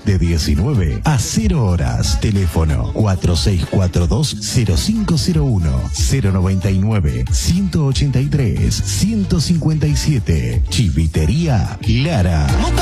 de 19 a 0 horas. Teléfono 4642-0501 099-183-157. Chivitería Lara.